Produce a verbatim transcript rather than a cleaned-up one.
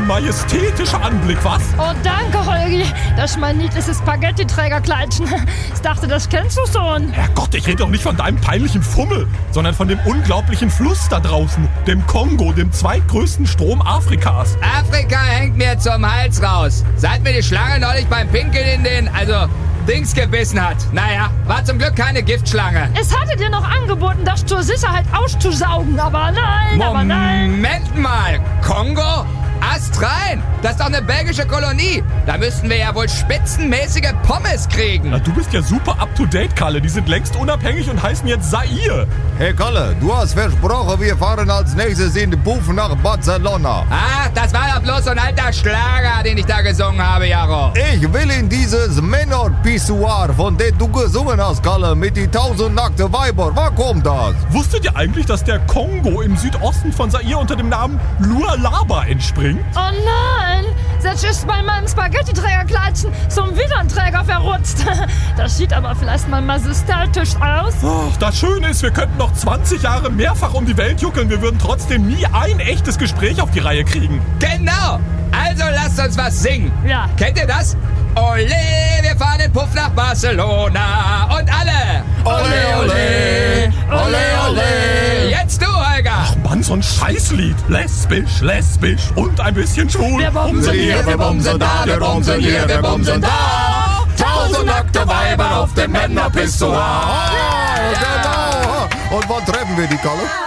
majestätischer Anblick, was? Oh, danke, Holgi. Das ist mein niedliches Spaghetti-Trägerkleidchen. Ich dachte, das kennst du schon. Herrgott, ich rede doch nicht von deinem peinlichen Fummel, sondern von dem unglaublichen Fluss da draußen, dem Kongo, dem zweitgrößten Strom Afrikas. Afrika hängt mir zum Hals raus. Seit mir die Schlange neulich beim Pinkeln in den, also Dings gebissen hat. Naja, war zum Glück keine Giftschlange. Es hatte dir noch angeboten, das zur Sicherheit auszusaugen, aber nein, aber nein. Moment mal, Kongo? Ast rein! Das ist doch eine belgische Kolonie. Da müssten wir ja wohl spitzenmäßige Pommes kriegen. Na, du bist ja super up-to-date, Kalle. Die sind längst unabhängig und heißen jetzt Zaire. Hey Kalle, du hast versprochen, wir fahren als nächstes in den Puff nach Barcelona. Ach, das war doch bloß so ein alter Schlager, den ich da gesungen habe, Jaro. Ich will in dieses Männer-Pissoir, von dem du gesungen hast, Kalle, mit die tausend nackte Weiber. Wo kommt das? Wusstet ihr eigentlich, dass der Kongo im Südosten von Zaire unter dem Namen Lualaba entspringt? Oh nein, das ist bei meinem Spaghetti-Trägerkleidchen zum Widernträger verrutscht. Das sieht aber vielleicht mal majestätisch aus. Ach, das Schöne ist, wir könnten noch zwanzig Jahre mehrfach um die Welt juckeln. Wir würden trotzdem nie ein echtes Gespräch auf die Reihe kriegen. Genau, also lasst uns was singen. Ja. Kennt ihr das? Ole, wir fahren den Puff nach Barcelona und alle. Ole, ole, ole, ole. Jetzt du, Holger. Ach Mann, so ein Scheißlied. Lesbisch, lesbisch und ein bisschen schwul. Wir bumsen hier, wir bumsen da, wir bumsen hier, wir bumsen da. Tausend nackte Weiber auf dem Männerpissoir. Ja, genau. Und wann treffen wir die, Kalle?